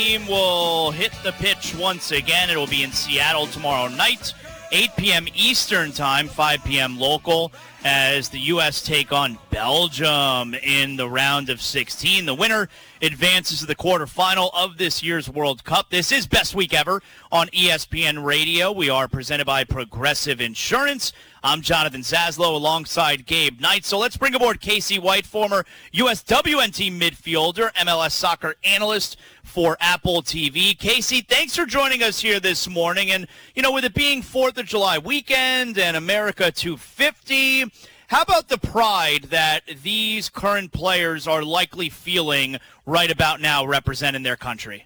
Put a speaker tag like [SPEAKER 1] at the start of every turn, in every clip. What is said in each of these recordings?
[SPEAKER 1] Team will hit the pitch once again. It will be in Seattle tomorrow night, 8 p.m. Eastern Time, 5 p.m. local, as the U.S. take on Belgium in the round of 16. The winner advances to the quarterfinal of this year's World Cup. This is Best Week Ever on ESPN Radio. We are presented by Progressive Insurance. I'm Jonathan Zaslow alongside Gabe Knight. So let's bring aboard Casey White, former US WNT midfielder, MLS soccer analyst for Apple TV. Casey, thanks for joining us here this morning. And, you know, with it being 4th of July weekend and America 250, how about the pride that these current players are likely feeling right about now representing their country?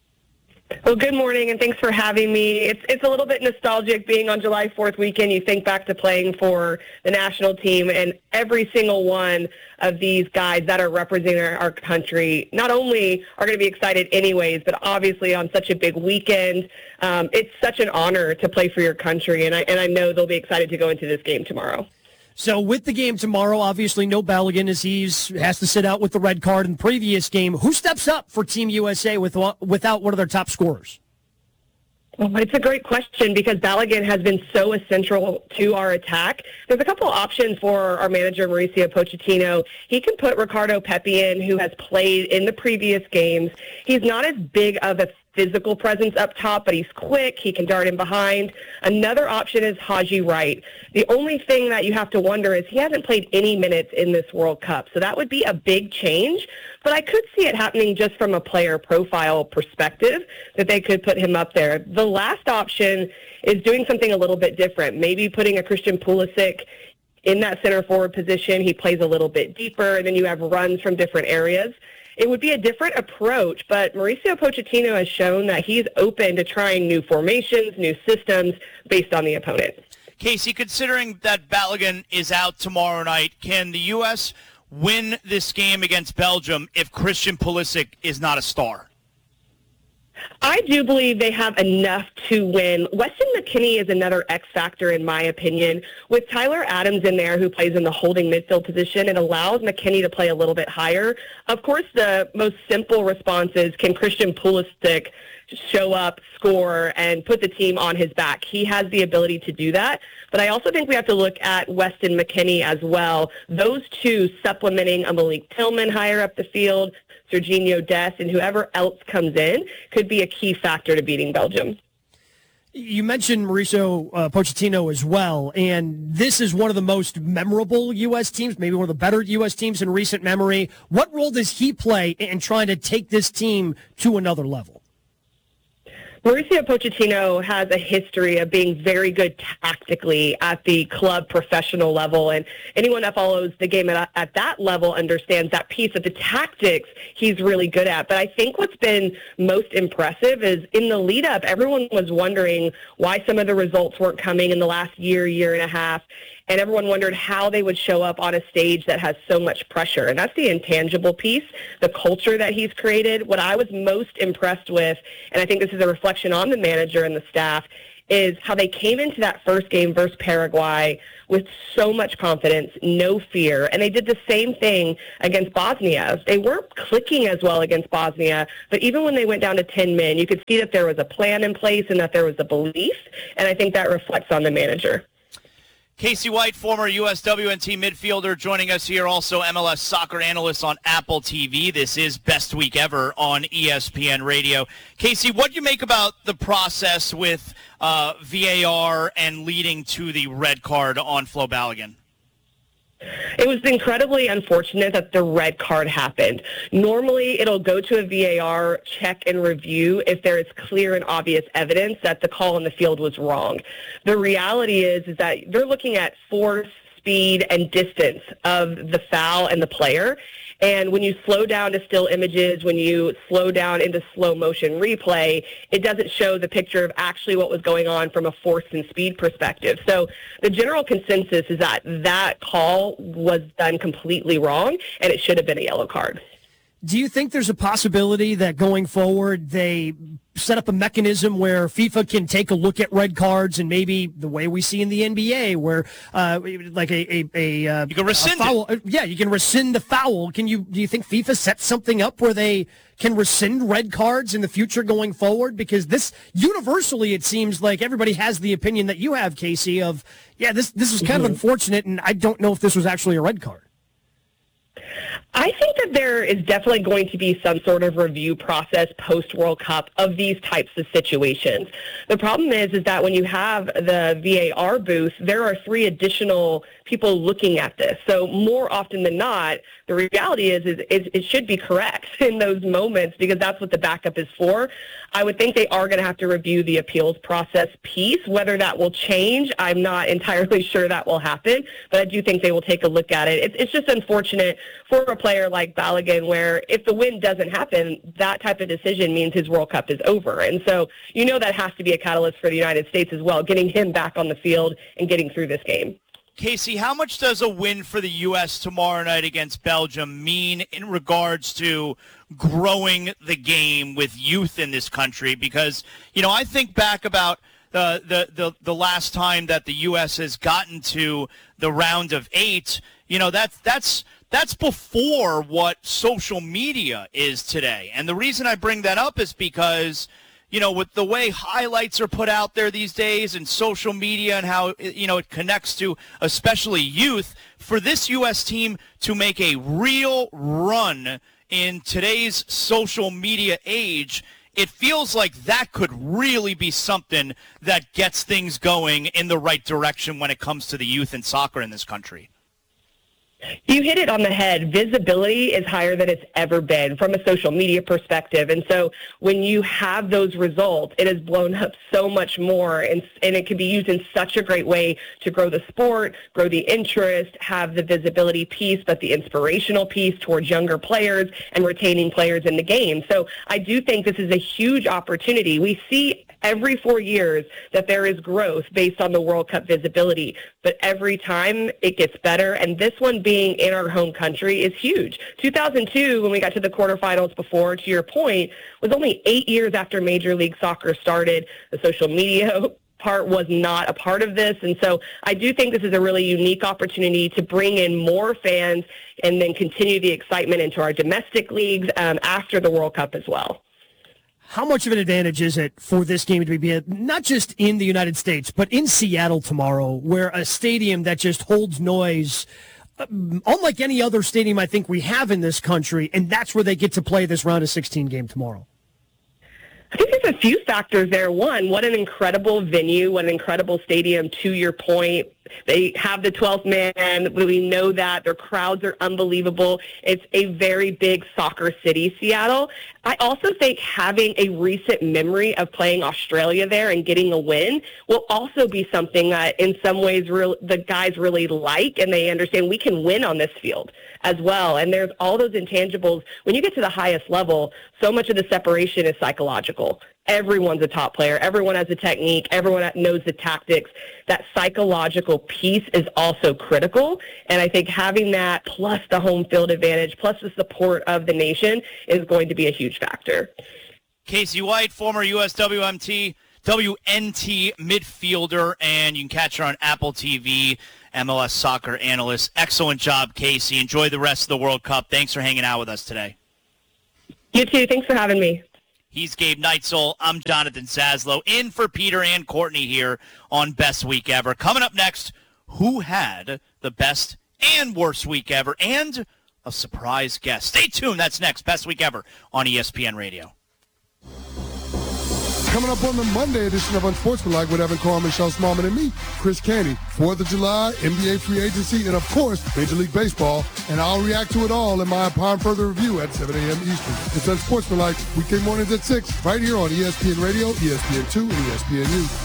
[SPEAKER 2] Well, good morning, and thanks for having me. It's a little bit nostalgic being on July 4th weekend. You think back to playing for the national team, and every single one of these guys that are representing our country not only are going to be excited anyways, but obviously on such a big weekend. It's such an honor to play for your country, and I know they'll be excited to go into this game tomorrow.
[SPEAKER 3] So with the game tomorrow, obviously no Balogun as he has to sit out with the red card in the previous game. Who steps up for Team USA without one of their top scorers?
[SPEAKER 2] Well, it's a great question because Balogun has been so essential to our attack. There's a couple options for our manager, Mauricio Pochettino. He can put Ricardo Pepi in, who has played in the previous games. He's not as big of a physical presence up top, but he's quick. He can dart in behind. Another option is Haji Wright. The only thing that you have to wonder is he hasn't played any minutes in this World Cup, so that would be a big change. But I could see it happening just from a player profile perspective, that they could put him up there. The last option is doing something a little bit different, maybe putting a Christian Pulisic in that center forward position. He plays a little bit deeper, and then you have runs from different areas. It would be a different approach, but Mauricio Pochettino has shown that he's open to trying new formations, new systems based on the opponent.
[SPEAKER 1] Casey, considering that Balogun is out tomorrow night, can the U.S. win this game against Belgium if Christian Pulisic is not a star?
[SPEAKER 2] I do believe they have enough to win. Weston McKennie is another X factor in my opinion. With Tyler Adams in there, who plays in the holding midfield position, it allows McKennie to play a little bit higher. Of course, the most simple response is, can Christian Pulisic show up, score, and put the team on his back? He has the ability to do that. But I also think we have to look at Weston McKennie as well. Those two supplementing a Malik Tillman higher up the field, Serginho Dest, and whoever else comes in could be a key factor to beating Belgium.
[SPEAKER 3] You mentioned Mauricio Pochettino as well, and this is one of the most memorable U.S. teams, maybe one of the better U.S. teams in recent memory. What role does he play in trying to take this team to another level?
[SPEAKER 2] Mauricio Pochettino has a history of being very good tactically at the club professional level, and anyone that follows the game at that level understands that piece of the tactics he's really good at. But I think what's been most impressive is in the lead-up, everyone was wondering why some of the results weren't coming in the last year and a half, and everyone wondered how they would show up on a stage that has so much pressure. And that's the intangible piece, the culture that he's created. What I was most impressed with, and I think this is a reflection on the manager and the staff, is how they came into that first game versus Paraguay with so much confidence, no fear. And they did the same thing against Bosnia. They weren't clicking as well against Bosnia, but even when they went down to 10 men, you could see that there was a plan in place and that there was a belief, and I think that reflects on the manager.
[SPEAKER 1] Casey White, former US WNT midfielder, joining us here, also MLS soccer analyst on Apple TV. This is Best Week Ever on ESPN Radio. Casey, what do you make about the process with VAR and leading to the red card on Flo Balogun?
[SPEAKER 2] It was incredibly unfortunate that the red card happened. Normally, it'll go to a VAR check and review if there is clear and obvious evidence that the call in the field was wrong. The reality is that they're looking at force, speed, and distance of the foul and the player. And when you slow down to still images, when you slow down into slow motion replay, it doesn't show the picture of actually what was going on from a force and speed perspective. So the general consensus is that that call was done completely wrong, and it should have been a yellow card.
[SPEAKER 3] Do you think there's a possibility that going forward they set up a mechanism where FIFA can take a look at red cards and maybe the way we see in the NBA where like
[SPEAKER 1] you can rescind
[SPEAKER 3] foul,
[SPEAKER 1] it.
[SPEAKER 3] Yeah, you can rescind the foul. Do you think FIFA sets something up where they can rescind red cards in the future going forward? Because this universally it seems like everybody has the opinion that you have, Casey, of this is kind of unfortunate and I don't know if this was actually a red card.
[SPEAKER 2] I think that there is definitely going to be some sort of review process post-World Cup of these types of situations. The problem is that when you have the VAR booth, there are 3 additional people looking at this. So more often than not, the reality is it should be correct in those moments because that's what the backup is for. I would think they are going to have to review the appeals process piece. Whether that will change, I'm not entirely sure that will happen, but I do think they will take a look at it. It's just unfortunate for a player like Balogun where if the win doesn't happen, that type of decision means his World Cup is over. And so that has to be a catalyst for the United States as well, getting him back on the field and getting through this game.
[SPEAKER 1] Casey, how much does a win for the U.S. tomorrow night against Belgium mean in regards to growing the game with youth in this country? Because, I think back about the last time that the U.S. has gotten to the round of 8, that's before what social media is today. And the reason I bring that up is because with the way highlights are put out there these days and social media and how, it connects to especially youth, for this U.S. team to make a real run in today's social media age, it feels like that could really be something that gets things going in the right direction when it comes to the youth and soccer in this country.
[SPEAKER 2] You hit it on the head. Visibility is higher than it's ever been from a social media perspective. And so when you have those results, it has blown up so much more. And it can be used in such a great way to grow the sport, grow the interest, have the visibility piece, but the inspirational piece towards younger players and retaining players in the game. So I do think this is a huge opportunity. We see every 4 years that there is growth based on the World Cup visibility, but every time it gets better, and this one being in our home country is huge. 2002, when we got to the quarterfinals before, to your point, was only 8 years after Major League Soccer started. The social media part was not a part of this, and so I do think this is a really unique opportunity to bring in more fans and then continue the excitement into our domestic leagues after the World Cup as well.
[SPEAKER 3] How much of an advantage is it for this game to be not just in the United States, but in Seattle tomorrow, where a stadium that just holds noise, unlike any other stadium I think we have in this country, and that's where they get to play this round of 16 game tomorrow?
[SPEAKER 2] I think there's a few factors there. One, what an incredible venue, what an incredible stadium, to your point. They have the 12th man. We know that. Their crowds are unbelievable. It's a very big soccer city, Seattle. I also think having a recent memory of playing Australia there and getting a win will also be something that in some ways the guys really like, and they understand we can win on this field as well. And there's all those intangibles. When you get to the highest level, so much of the separation is psychological. Everyone's a top player. Everyone has a technique. Everyone knows the tactics. That psychological piece is also critical. And I think having that plus the home field advantage, plus the support of the nation is going to be a huge factor.
[SPEAKER 1] Casey White, former USWNT midfielder, and you can catch her on Apple TV, MLS soccer analyst. Excellent job, Casey. Enjoy the rest of the World Cup. Thanks for hanging out with us today.
[SPEAKER 2] You too. Thanks for having me.
[SPEAKER 1] He's Gabe Neitzel. I'm Jonathan Zaslow, in for Peter and Courtney here on Best Week Ever. Coming up next, who had the best and worst week ever, and a surprise guest. Stay tuned. That's next. Best Week Ever on ESPN Radio.
[SPEAKER 4] Coming up on the Monday edition of Unsportsmanlike with Evan Carr, Michelle Smallman, and me, Chris Canty. 4th of July, NBA free agency, and of course, Major League Baseball. And I'll react to it all in my Upon Further review at 7 a.m. Eastern. It's Unsportsmanlike, weekday mornings at 6, right here on ESPN Radio, ESPN2, and ESPNU.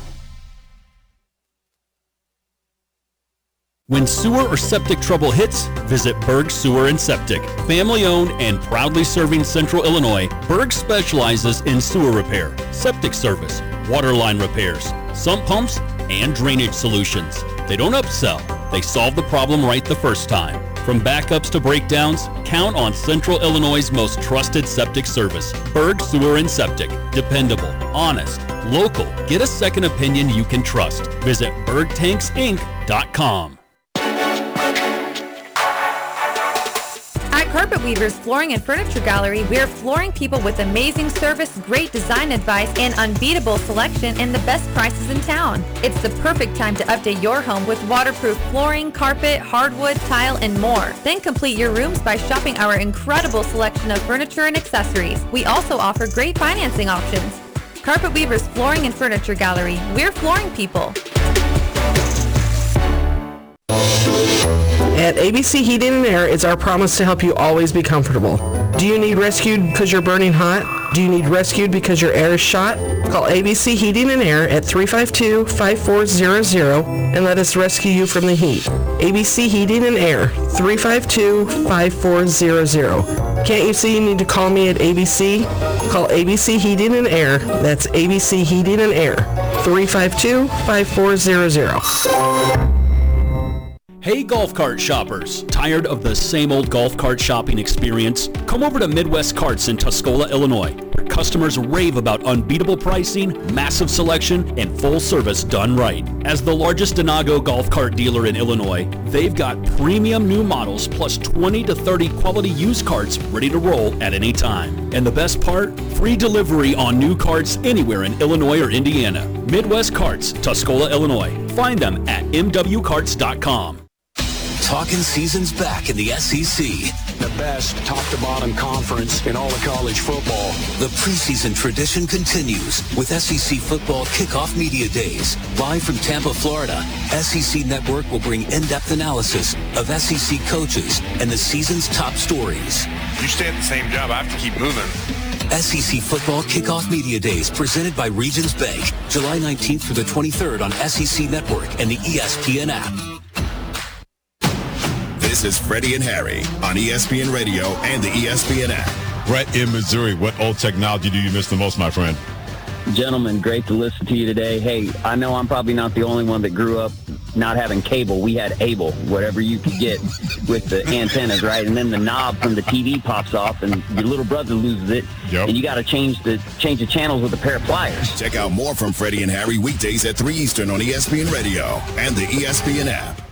[SPEAKER 5] When sewer or septic trouble hits, visit Berg Sewer and Septic. Family-owned and proudly serving Central Illinois, Berg specializes in sewer repair, septic service, water line repairs, sump pumps, and drainage solutions. They don't upsell. They solve the problem right the first time. From backups to breakdowns, count on Central Illinois' most trusted septic service, Berg Sewer and Septic. Dependable, honest, local. Get a second opinion you can trust. Visit bergtanksinc.com.
[SPEAKER 6] At Carpet Weavers Flooring and Furniture Gallery, we are flooring people with amazing service, great design advice, and unbeatable selection and the best prices in town. It's the perfect time to update your home with waterproof flooring, carpet, hardwood, tile, and more. Then complete your rooms by shopping our incredible selection of furniture and accessories. We also offer great financing options. Carpet Weavers Flooring and Furniture Gallery. We're flooring people.
[SPEAKER 7] At ABC Heating and Air, it's our promise to help you always be comfortable. Do you need rescued because you're burning hot? Do you need rescued because your air is shot? Call ABC Heating and Air at 352-5400 and let us rescue you from the heat. ABC Heating and Air, 352-5400. Can't you see you need to call me at ABC? Call ABC Heating and Air. That's ABC Heating and Air, 352-5400.
[SPEAKER 5] Hey golf cart shoppers, tired of the same old golf cart shopping experience? Come over to Midwest Carts in Tuscola, Illinois, where customers rave about unbeatable pricing, massive selection, and full service done right. As the largest Denago golf cart dealer in Illinois, they've got premium new models plus 20 to 30 quality used carts ready to roll at any time. And the best part? Free delivery on new carts anywhere in Illinois or Indiana. Midwest Carts, Tuscola, Illinois. Find them at mwcarts.com.
[SPEAKER 8] Talking season's back in the SEC.
[SPEAKER 9] The best top-to-bottom conference in all of college football.
[SPEAKER 8] The preseason tradition continues with SEC Football Kickoff Media Days. Live from Tampa, Florida, SEC Network will bring in-depth analysis of SEC coaches and the season's top stories.
[SPEAKER 10] You stay at the same job, I have to keep moving.
[SPEAKER 8] SEC Football Kickoff Media Days presented by Regions Bank, July 19th through the 23rd on SEC Network and the ESPN app.
[SPEAKER 11] This is Freddie and Harry on ESPN Radio and the ESPN app.
[SPEAKER 12] Brett in Missouri, what old technology do you miss the most, my friend?
[SPEAKER 13] Gentlemen, great to listen to you today. Hey, I know I'm probably not the only one that grew up not having cable. We had Able, whatever you could get with the antennas, right? And then the knob from the TV pops off and your little brother loses it.
[SPEAKER 12] Yep.
[SPEAKER 13] And you got to change the channels with a pair of pliers.
[SPEAKER 11] Check out more from Freddie and Harry weekdays at 3 Eastern on ESPN Radio and the ESPN app.